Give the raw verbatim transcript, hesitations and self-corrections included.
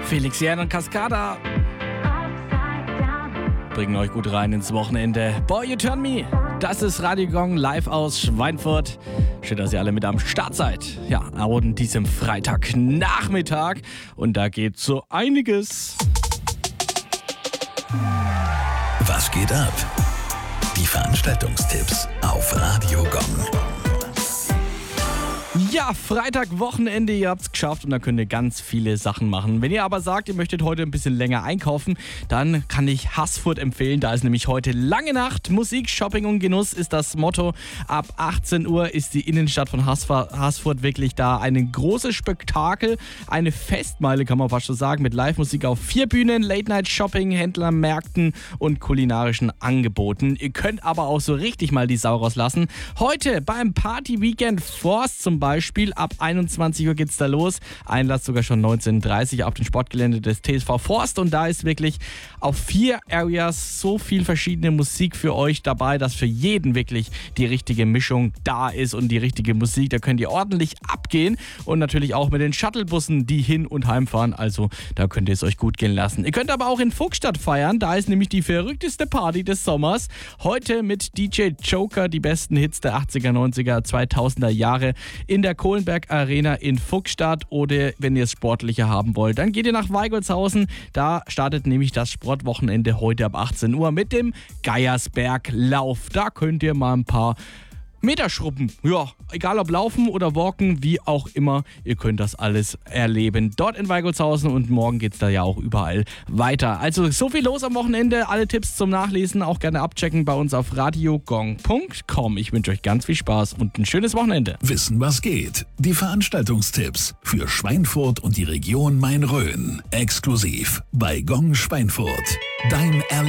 Felix Jähn und Cascada bringen euch gut rein ins Wochenende. Boy, You Turn Me. Das ist Radio Gong live aus Schweinfurt. Schön, dass ihr alle mit am Start seid. Ja, an diesem Freitagnachmittag. Und da geht so einiges. Was geht ab? Die Veranstaltungstipps auf Radio Gong. Ja, Freitag, Wochenende, ihr habt's geschafft und da könnt ihr ganz viele Sachen machen. Wenn ihr aber sagt, ihr möchtet heute ein bisschen länger einkaufen, dann kann ich Haßfurt empfehlen. Da ist nämlich heute lange Nacht. Musik, Shopping und Genuss ist das Motto. Ab achtzehn Uhr ist die Innenstadt von Haßfurt wirklich da. Ein großes Spektakel, eine Festmeile kann man fast schon sagen, mit Live-Musik auf vier Bühnen, Late-Night-Shopping, Händlermärkten und kulinarischen Angeboten. Ihr könnt aber auch so richtig mal die Sau rauslassen. Heute beim Party-Weekend Forst zum Beispiel. Beispiel. Ab einundzwanzig Uhr geht's da los. Einlass sogar schon neunzehn Uhr dreißig auf dem Sportgelände des T S V Forst. Und da ist wirklich auf vier Areas so viel verschiedene Musik für euch dabei, dass für jeden wirklich die richtige Mischung da ist und die richtige Musik. Da könnt ihr ordentlich abgehen. Und natürlich auch mit den Shuttlebussen, die hin und heim fahren. Also da könnt ihr es euch gut gehen lassen. Ihr könnt aber auch in Fuchsstadt feiern. Da ist nämlich die verrückteste Party des Sommers. Heute mit D J Joker, die besten Hits der achtziger, neunziger, zweitausender Jahre in der Kohlenberg Arena in Fuchsstadt. Oder wenn ihr es sportlicher haben wollt, dann geht ihr nach Weigolzhausen. Da startet nämlich das Sportwochenende heute ab achtzehn Uhr mit dem Geiersberglauf. Da könnt ihr mal ein paar Meter schruppen. Ja, egal ob laufen oder walken, wie auch immer, ihr könnt das alles erleben. Dort in Weigolzhausen und morgen geht's da ja auch überall weiter. Also so viel los am Wochenende. Alle Tipps zum Nachlesen auch gerne abchecken bei uns auf radiogong punkt com. Ich wünsche euch ganz viel Spaß und ein schönes Wochenende. Wissen, was geht. Die Veranstaltungstipps für Schweinfurt und die Region Main-Rhön. Exklusiv bei Gong Schweinfurt. Dein